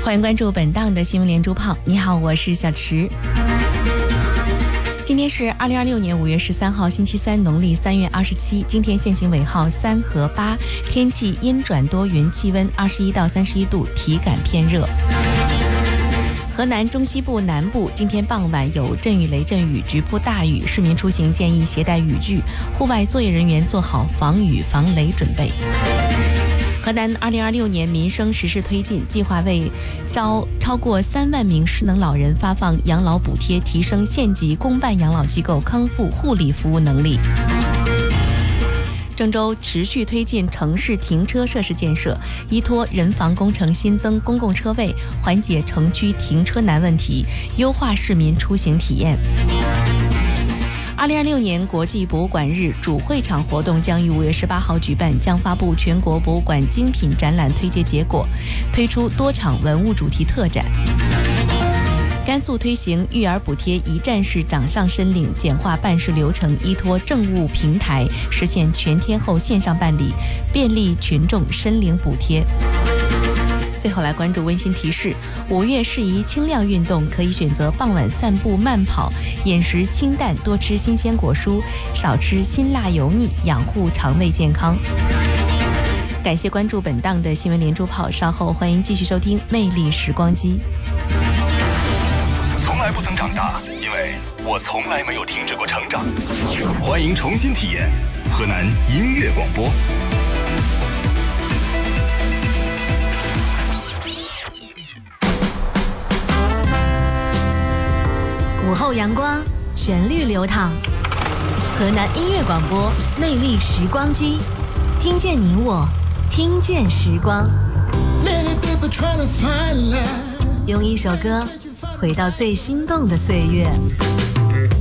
欢迎关注本档的新闻连珠炮。你好，我是小池。今天是2026年5月13号，星期三，农历3月27。今天现行尾号3和8，天气阴转多云，气温21到31度，体感偏热。河南中西部南部今天傍晚有阵雨、雷阵雨，局部大雨，市民出行建议携带雨具，户外作业人员做好防雨防雷准备。河南2026年民生实施推进计划为超过3万名失能老人发放养老补贴，提升县级公办养老机构康复护理服务能力。郑州持续推进城市停车设施建设，依托人防工程新增公共车位，缓解城区停车难问题，优化市民出行体验。2026年国际博物馆日主会场活动将于5月18号举办，将发布全国博物馆精品展览推介结果，推出多场文物主题特展。甘肃推行育儿补贴一站式掌上申领，简化办事流程，依托政务平台实现全天候线上办理，便利群众申领补贴。最后来关注温馨提示：5月适宜轻量运动，可以选择傍晚散步、慢跑，饮食清淡，多吃新鲜果蔬，少吃辛辣油腻，养护肠胃健康。感谢关注本档的新闻连珠炮，稍后欢迎继续收听《魅力时光机》。 从来不曾长大，因为我从来没有停止过成长。欢迎重新体验河南音乐广播。 午后阳光，旋律流淌，河南音乐广播魅力时光机，听见你我，听见时光。用一首歌回到最心动的岁月。